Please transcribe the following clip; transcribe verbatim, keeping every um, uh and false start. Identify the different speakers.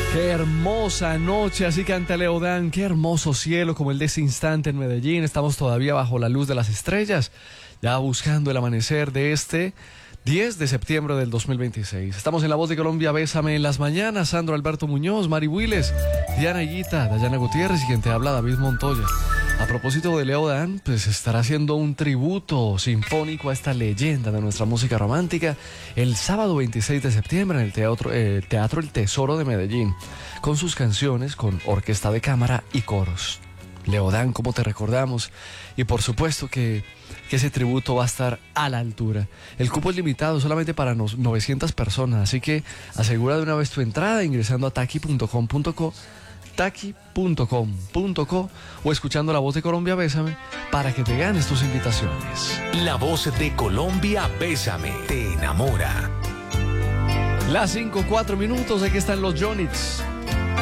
Speaker 1: Qué hermosa noche, así canta Leodán. Qué hermoso cielo como el de ese instante en Medellín. Estamos todavía bajo la luz de las estrellas, ya buscando el amanecer de este diez de septiembre del dos mil veintiséis. Estamos en La Voz de Colombia, Bésame en las mañanas. Sandro Alberto Muñoz, Mari Willes, Diana Higuita, Dayana Gutiérrez y quien te habla, David Montoya. A propósito de Leodán, pues estará haciendo un tributo sinfónico a esta leyenda de nuestra música romántica el sábado veintiséis de septiembre en el Teatro, eh, Teatro El Tesoro de Medellín, con sus canciones, con orquesta de cámara y coros. Leodán, como te recordamos, y por supuesto que, que ese tributo va a estar a la altura. El cupo es limitado solamente para nos, novecientas personas, así que asegura de una vez tu entrada ingresando a taki punto com punto co, taki punto com punto co o escuchando La Voz de Colombia, Bésame, para que te ganes tus invitaciones.
Speaker 2: La Voz de Colombia, Bésame, te enamora.
Speaker 1: Las cinco, cuatro minutos, aquí están los Jonix.